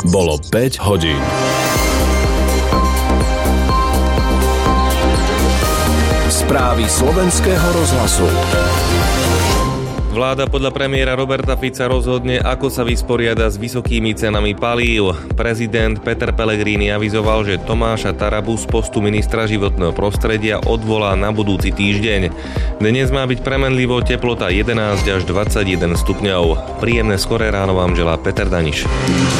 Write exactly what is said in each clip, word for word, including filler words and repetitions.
Bolo päť hodín. Správy slovenského rozhlasu. Vláda podľa premiéra Roberta Fica rozhodne, ako sa vysporiada s vysokými cenami palív. Prezident Peter Pellegrini avizoval, že Tomáša Tarabu z postu ministra životného prostredia odvolá na budúci týždeň. Dnes má byť premenlivo, teplota jedenásť až dvadsaťjeden stupňov. Príjemné skoré ráno vám želá Peter Daniš.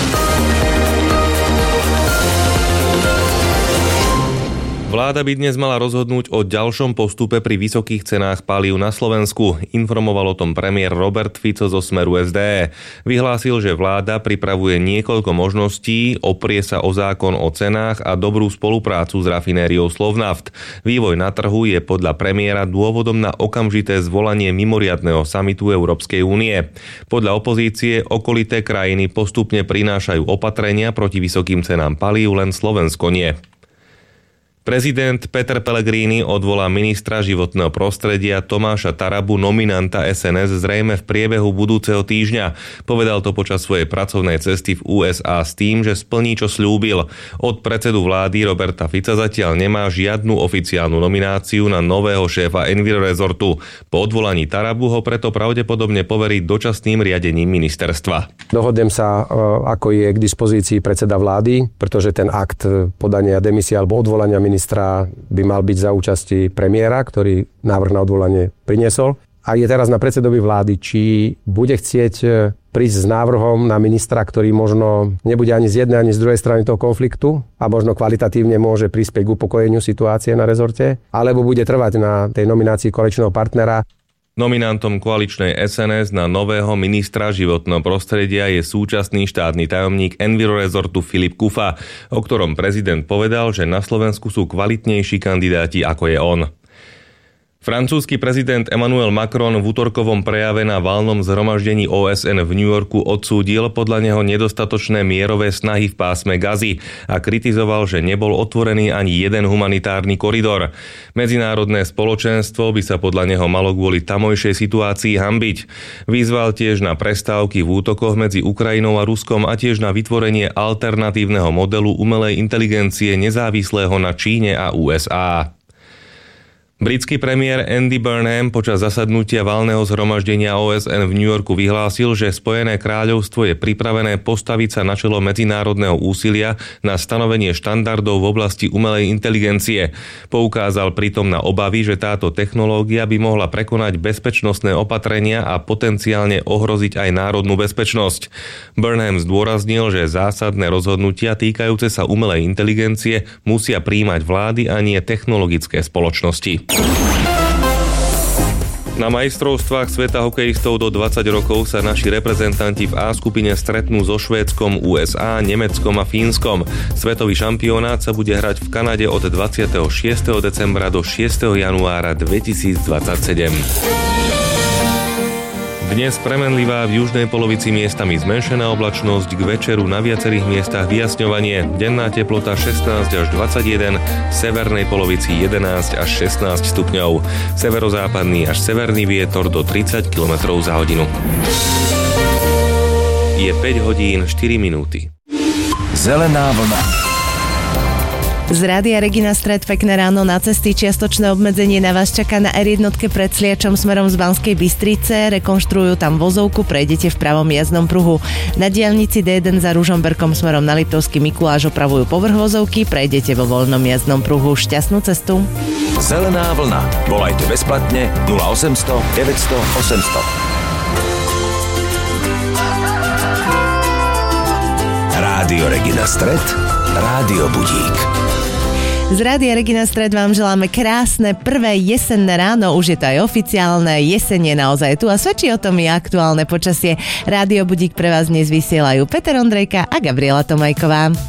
Vláda by dnes mala rozhodnúť o ďalšom postupe pri vysokých cenách palív na Slovensku. Informoval o tom premiér Robert Fico zo Smeru es dé. Vyhlásil, že vláda pripravuje niekoľko možností, oprie sa o zákon o cenách a dobrú spoluprácu s rafinériou Slovnaft. Vývoj na trhu je podľa premiéra dôvodom na okamžité zvolanie mimoriadneho samitu Európskej únie. Podľa opozície okolité krajiny postupne prinášajú opatrenia proti vysokým cenám palív, len Slovensko nie. Prezident Peter Pellegrini odvolá ministra životného prostredia Tomáša Tarabu, nominanta es en es, zrejme v priebehu budúceho týždňa. Povedal to počas svojej pracovnej cesty v ú es á s tým, že splní, čo sľúbil. Od predsedu vlády Roberta Fica zatiaľ nemá žiadnu oficiálnu nomináciu na nového šéfa Envirorezortu. Po odvolaní Tarabu ho preto pravdepodobne poverí dočasným riadením ministerstva. Dohodnem sa, ako je k dispozícii predseda vlády, pretože ten akt podania demisie alebo odvolania ministra ministra by mal byť za účasti premiéra, ktorý návrh na odvolanie priniesol. A je teraz na predsedovi vlády, či bude chcieť prísť s návrhom na ministra, ktorý možno nebude ani z jednej, ani z druhej strany toho konfliktu a možno kvalitatívne môže prispieť k upokojeniu situácie na rezorte, alebo bude trvať na tej nominácii koaličného partnera. Nominantom koaličnej es en es na nového ministra životného prostredia je súčasný štátny tajomník Envirorezortu Filip Kufa, o ktorom prezident povedal, že na Slovensku sú kvalitnejší kandidáti ako je on. Francúzsky prezident Emmanuel Macron v utorkovom prejave na valnom zhromaždení ó es en v New Yorku odsúdil podľa neho nedostatočné mierové snahy v pásme Gazy a kritizoval, že nebol otvorený ani jeden humanitárny koridor. Medzinárodné spoločenstvo by sa podľa neho malo kvôli tamojšej situácii hanbiť. Vyzval tiež na prestávky v útokoch medzi Ukrajinou a Ruskom a tiež na vytvorenie alternatívneho modelu umelej inteligencie nezávislého na Číne a ú es á. Britský premiér Andy Burnham počas zasadnutia valného zhromaždenia ó es en v New Yorku vyhlásil, že Spojené kráľovstvo je pripravené postaviť sa na čelo medzinárodného úsilia na stanovenie štandardov v oblasti umelej inteligencie. Poukázal pritom na obavy, že táto technológia by mohla prekonať bezpečnostné opatrenia a potenciálne ohroziť aj národnú bezpečnosť. Burnham zdôraznil, že zásadné rozhodnutia týkajúce sa umelej inteligencie musia prijímať vlády a nie technologické spoločnosti. Na majstrovstvách sveta hokejistov do dvadsať rokov sa naši reprezentanti v A skupine stretnú so Švédskom, ú es á, Nemeckom a Fínskom. Svetový šampionát sa bude hrať v Kanade od dvadsiateho šiesteho decembra do šiesteho januára dvetisícdvadsaťsedem. Dnes premenlivá, v južnej polovici miestami zmenšená oblačnosť, k večeru na viacerých miestach vyjasňovanie, denná teplota šestnásť až dvadsaťjeden, v severnej polovici jedenásť až šestnásť stupňov, severozápadný až severný vietor do tridsať kilometrov za hodinu. Je päť hodín štyri minúty. Zelená vlna. Z Rádia Regina Stred, pekné ráno. Na cesty čiastočné obmedzenie na vás čaká na er jeden pred Sliačom smerom z Banskej Bystrice. Rekonštruujú tam vozovku, prejdete v pravom jazdnom pruhu. Na diaľnici dé jeden za Ružomberkom smerom na Liptovský Mikuláš opravujú povrch vozovky, prejdete vo voľnom jazdnom pruhu. Šťastnú cestu. Zelená vlna. Volajte bezplatne nula osemsto deväťsto osemsto. Rádio Regina Stred, Rádio Budík. Z Rádia Regina Stred vám želáme krásne prvé jesenné ráno, už je to aj oficiálne, jeseň je naozaj tu a svedčí o tom i aktuálne počasie. Rádio Budík pre vás dnes vysielajú Peter Ondrejka a Gabriela Tomajková.